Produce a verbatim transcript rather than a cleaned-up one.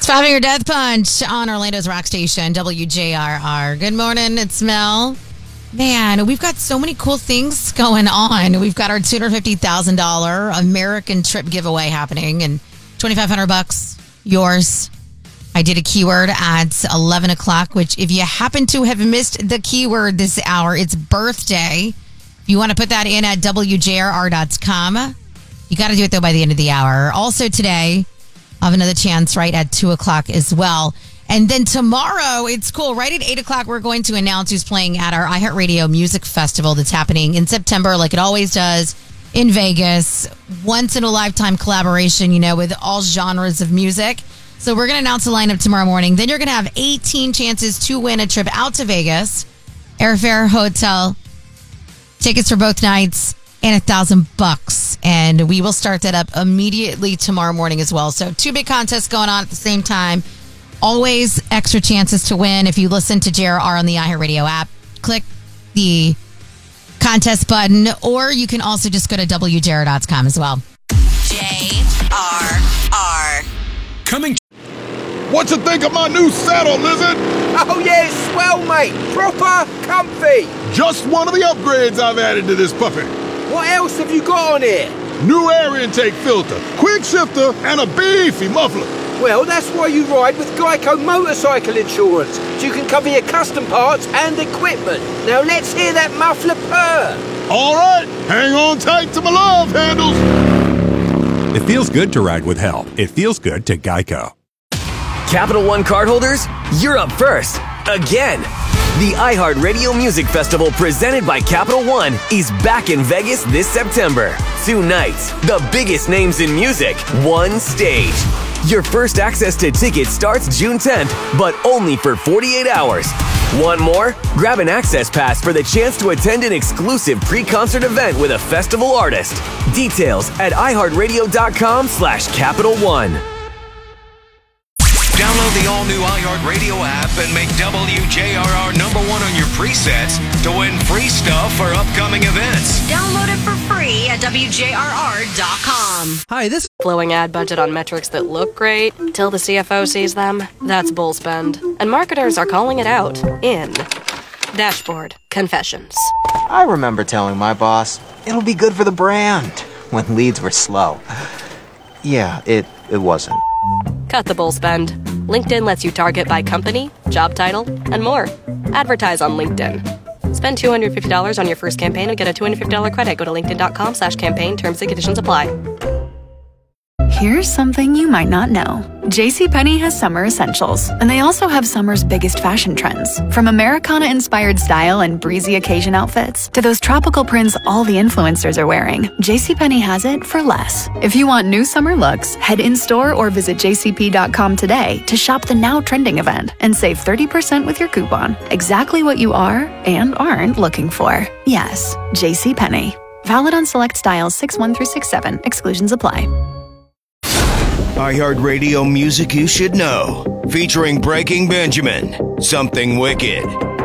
Five-Finger Death Punch on Orlando's rock station, W J R R. Good morning, it's Mel. Man, we've got so many cool things going on. We've got our two hundred fifty thousand dollars American trip giveaway happening, and twenty-five hundred bucks yours. I did a keyword at eleven o'clock, which if you happen to have missed the keyword this hour, it's birthday. If you want to put that in at W J R R dot com, you got to do it, though, by the end of the hour. Also today, I'll have another chance right at two o'clock as well. And then tomorrow, it's cool. Right at eight o'clock, we're going to announce who's playing at our iHeartRadio Music Festival that's happening in September, like it always does, in Vegas. Once in a lifetime collaboration, you know, with all genres of music. So we're going to announce the lineup tomorrow morning. Then you're going to have eighteen chances to win a trip out to Vegas, airfare, hotel, tickets for both nights, and a thousand bucks. And we will start that up immediately tomorrow morning as well. So two big contests going on at the same time. Always extra chances to win. If you listen to J R R on the iHeartRadio app, click the contest button, or you can also just go to W J R R dot com as well. J R R. Coming. What you think of my new saddle, Lizard? Oh yeah, it's swell, mate. Proper comfy. Just one of the upgrades I've added to this puppy. What else have you got on here? New air intake filter, quick shifter, and a beefy muffler. Well, that's why you ride with Geico Motorcycle Insurance. So you can cover your custom parts and equipment. Now let's hear that muffler purr. All right, hang on tight to my love handles. It feels good to ride with help. It feels good to Geico. Capital One cardholders, you're up first. Again. The iHeartRadio Music Festival presented by Capital One is back in Vegas this September. Two nights, the biggest names in music, one stage. Your first access to tickets starts June tenth, but only for forty-eight hours. Want more? Grab an access pass for the chance to attend an exclusive pre-concert event with a festival artist. Details at iHeartRadio.com slash Capital One. Download the all-new iHeartRadio app and make W J R R number one on your presets to win free stuff for upcoming events. Download it for free at W J R R dot com. Hi, this flowing ad budget on metrics that look great till the C F O sees them. That's bull spend. And marketers are calling it out in Dashboard Confessions. I remember telling my boss, it'll be good for the brand, when leads were slow. Yeah, it, it wasn't. Cut the bull spend. LinkedIn lets you target by company, job title, and more. Advertise on LinkedIn. Spend two hundred fifty dollars on your first campaign and get a two hundred fifty dollars credit. Go to linkedin.com slash campaign. Terms and conditions apply. Here's something you might not know. JCPenney has summer essentials, and they also have summer's biggest fashion trends. From Americana-inspired style and breezy occasion outfits to those tropical prints all the influencers are wearing, JCPenney has it for less. If you want new summer looks, head in-store or visit j c p dot com today to shop the now trending event and save thirty percent with your coupon. Exactly what you are and aren't looking for. Yes, JCPenney. Valid on select styles six one through six seven. Exclusions apply. iHeartRadio Music You Should Know, featuring Breaking Benjamin, Something Wicked.